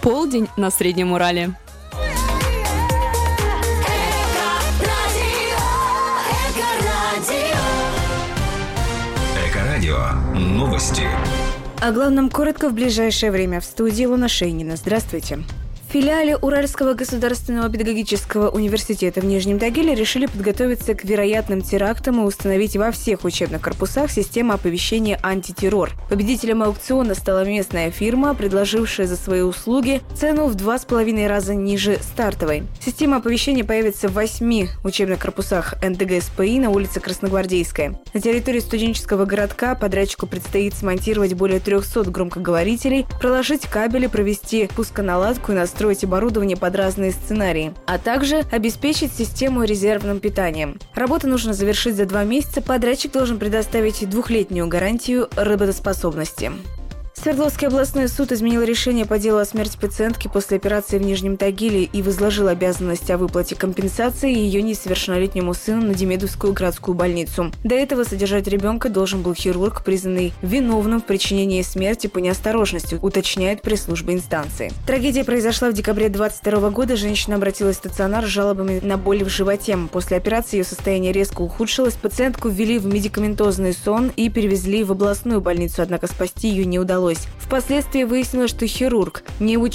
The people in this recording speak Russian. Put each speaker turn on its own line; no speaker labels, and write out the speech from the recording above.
полдень на Среднем Урале.
Эко-радио. Новости.
О главном коротко в ближайшее время. В студии Луна Шейнина. Здравствуйте. В филиале Уральского государственного педагогического университета в Нижнем Тагиле решили подготовиться к вероятным терактам и установить во всех учебных корпусах систему оповещения «Антитеррор». Победителем аукциона стала местная фирма, предложившая за свои услуги цену в 2,5 раза ниже стартовой. Система оповещения появится в 8 учебных корпусах НТГ СПИ на улице Красногвардейская. На территории студенческого городка подрядчику предстоит смонтировать более 300 громкоговорителей, проложить кабели, провести пусконаладку и настроить оборудование под разные сценарии, а также обеспечить систему резервным питанием. Работу нужно завершить за 2 месяца. Подрядчик должен предоставить 2-летнюю гарантию работоспособности. Свердловский областной суд изменил решение по делу о смерти пациентки после операции в Нижнем Тагиле и возложил обязанность о выплате компенсации ее несовершеннолетнему сыну на Демидовскую городскую больницу. До этого содержать ребенка должен был хирург, признанный виновным в причинении смерти по неосторожности, уточняет пресс-служба инстанции. Трагедия произошла в декабре 2022 года. Женщина обратилась в стационар с жалобами на боль в животе. После операции ее состояние резко ухудшилось. Пациентку ввели в медикаментозный сон и перевезли в областную больницу, однако спасти ее не удалось. Впоследствии выяснилось, что хирург не